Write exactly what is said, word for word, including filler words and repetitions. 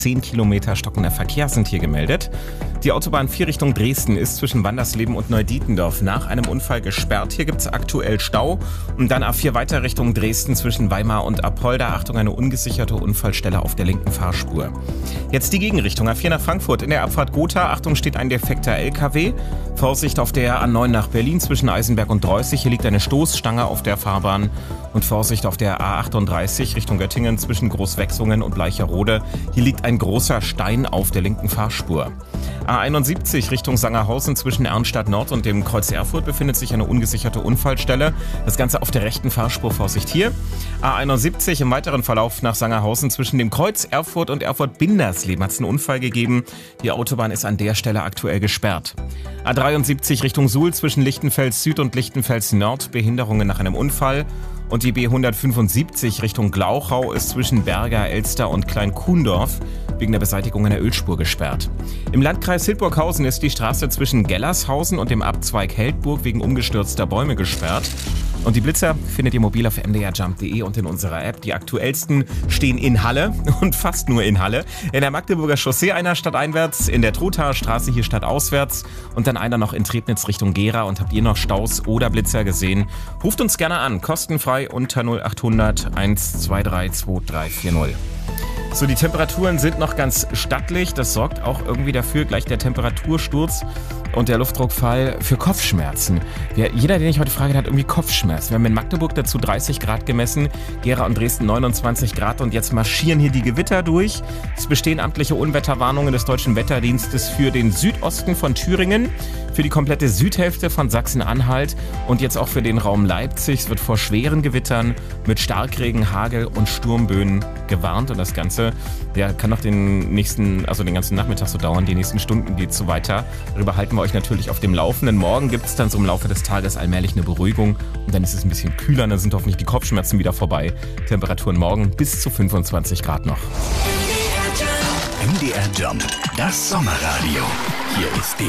Zehn Kilometer stockender Verkehr sind hier gemeldet. Die Autobahn vier Richtung Dresden ist zwischen Wandersleben und Neudietendorf nach einem Unfall gesperrt. Hier gibt es aktuell Stau. Und dann A vier weiter Richtung Dresden zwischen Weimar und Apolda. Achtung, eine ungesicherte Unfallstelle auf der linken Fahrspur. Jetzt die Gegenrichtung. A vier nach Frankfurt in der Abfahrt Gotha. Achtung, steht ein defekter L K W. Vorsicht auf der A neun nach Berlin zwischen Eisenberg und Dreußig. Hier liegt eine Stoßstange auf der Fahrbahn. Und Vorsicht auf der A achtunddreißig Richtung Göttingen zwischen Großwechsungen und Bleicherode. Hier liegt ein großer Stein auf der linken Fahrspur. A einundsiebzig Richtung Sangerhausen zwischen Arnstadt Nord und dem Kreuz Erfurt befindet sich eine ungesicherte Unfallstelle. Das Ganze auf der rechten Fahrspur, Vorsicht hier. A einundsiebzig im weiteren Verlauf nach Sangerhausen zwischen dem Kreuz Erfurt und Erfurt-Bindersleben hat es einen Unfall gegeben. Die Autobahn ist an der Stelle aktuell gesperrt. A dreiundsiebzig Richtung Suhl zwischen Lichtenfels Süd und Lichtenfels Nord, Behinderungen nach einem Unfall. Und die B hundertfünfundsiebzig Richtung Glauchau ist zwischen Berger, Elster und Klein-Kuhndorf wegen der Beseitigung einer Ölspur gesperrt. Im Landkreis Hildburghausen ist die Straße zwischen Gellershausen und dem Abzweig Heldburg wegen umgestürzter Bäume gesperrt. Und die Blitzer findet ihr mobil auf m d r jump punkt d e und in unserer App. Die aktuellsten stehen in Halle und fast nur in Halle. In der Magdeburger Chaussee einer stadteinwärts, in der Trothaer Straße hier stadtauswärts und dann einer noch in Trebnitz Richtung Gera. Und habt ihr noch Staus oder Blitzer gesehen? Ruft uns gerne an, kostenfrei unter null achthundert eins zwei drei zwei drei vier null. So, die Temperaturen sind noch ganz stattlich. Das sorgt auch irgendwie dafür, gleich der Temperatursturz und der Luftdruckfall, für Kopfschmerzen. Ja, jeder, den ich heute frage, hat irgendwie Kopfschmerzen. Wir haben in Magdeburg dazu dreißig Grad gemessen, Gera und Dresden neunundzwanzig Grad und jetzt marschieren hier die Gewitter durch. Es bestehen amtliche Unwetterwarnungen des Deutschen Wetterdienstes für den Südosten von Thüringen, für die komplette Südhälfte von Sachsen-Anhalt und jetzt auch für den Raum Leipzig. Es wird vor schweren Gewittern mit Starkregen, Hagel und Sturmböen gewarnt und das Ganze ja, kann noch den nächsten, also den ganzen Nachmittag so dauern. Die nächsten Stunden geht es so weiter. Darüber halten wir euch natürlich auf dem Laufenden. Morgen gibt es dann so im Laufe des Tages allmählich eine Beruhigung und dann ist es ein bisschen kühler, dann sind hoffentlich die Kopfschmerzen wieder vorbei. Temperaturen morgen bis zu fünfundzwanzig Grad noch. M D R Jump, das Sommerradio. Hier ist die